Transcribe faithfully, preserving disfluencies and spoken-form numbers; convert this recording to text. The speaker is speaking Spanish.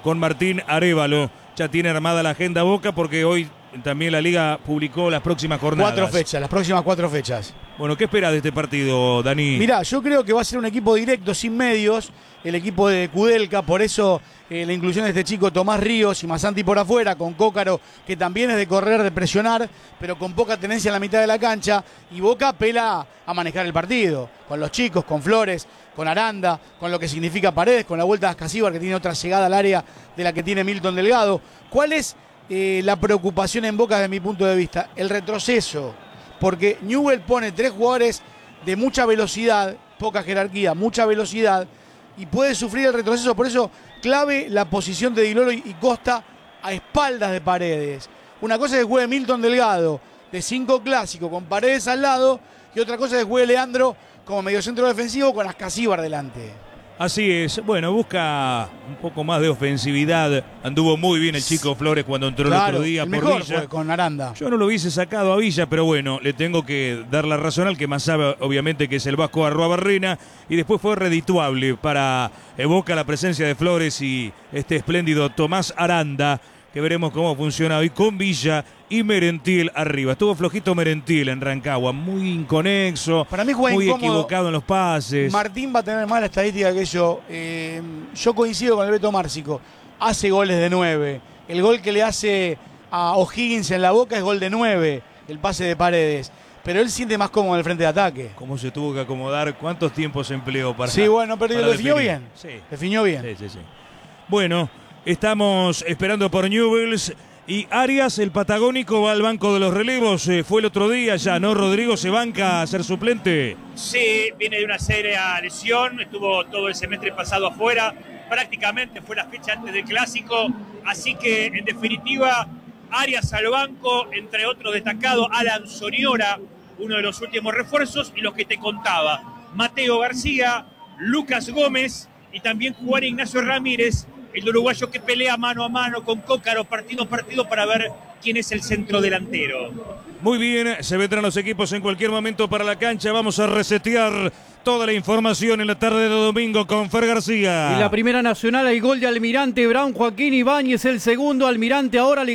con Martín Arévalo. Ya tiene armada la agenda Boca porque hoy también la Liga publicó las próximas jornadas. Cuatro fechas, las próximas cuatro fechas. Bueno, ¿qué esperás de este partido, Dani? Mirá, yo creo que va a ser un equipo directo, sin medios, el equipo de Kudelka, por eso eh, la inclusión de este chico Tomás Ríos y Masanti por afuera, con Cócaro, que también es de correr, de presionar, pero con poca tenencia en la mitad de la cancha, y Boca apela a manejar el partido, con los chicos, con Flores, con Aranda, con lo que significa Paredes, con la vuelta de Ascasíbar, que tiene otra llegada al área de la que tiene Milton Delgado. ¿Cuál es eh, la preocupación en Boca desde mi punto de vista? El retroceso, porque Newell pone tres jugadores de mucha velocidad, poca jerarquía, mucha velocidad, y puede sufrir el retroceso. Por eso, clave la posición de Di Loro y Costa a espaldas de Paredes. Una cosa es que juegue Milton Delgado de cinco clásico con Paredes al lado, y otra cosa es que juegue Leandro como mediocentro defensivo con Ascasíbar delante. Así es, bueno, busca un poco más de ofensividad. Anduvo muy bien el chico Flores cuando entró Claro, el otro día el por mejor Villa. fue con Aranda. Yo no lo hubiese sacado a Villa, pero bueno, le tengo que dar la razón al que más sabe, obviamente, que es el Vasco Arruabarrena. Y después fue redituable para Boca la presencia de Flores y este espléndido Tomás Aranda, que veremos cómo funciona hoy con Villa y Merentiel arriba. Estuvo flojito Merentiel en Rancagua, muy inconexo, Para mí juega muy incómodo. equivocado en los pases. Martín va a tener más la estadística que yo. Eh, yo coincido con el Beto Márcico. Hace goles de nueve. El gol que le hace a O'Higgins en la Boca es gol de nueve. El pase de Paredes. Pero él siente más cómodo en el frente de ataque. ¿Cómo se tuvo que acomodar? ¿Cuántos tiempos empleó para Sí, bueno, pero para lo definió definir? bien. Sí. Definió bien. Sí, sí, sí. Bueno, estamos esperando por Newell's. Y Arias, el patagónico, va al banco de los relevos. Eh, fue el otro día ya, ¿no? Rodrigo se banca a ser suplente. Sí, viene de una seria lesión, estuvo todo el semestre pasado afuera, prácticamente fue la fecha antes del clásico, así que en definitiva Arias al banco, entre otros destacados Alan Soñora, uno de los últimos refuerzos, y los que te contaba, Mateo García, Lucas Gómez y también Juan Ignacio Ramírez, el uruguayo que pelea mano a mano con Cócaro partido a partido para ver quién es el centro delantero. Muy bien, se vendrán los equipos en cualquier momento para la cancha. Vamos a resetear toda la información en la tarde de domingo con Fer García. Y la primera nacional, hay gol de Almirante Brown, Joaquín Ibáñez, el segundo, Almirante ahora.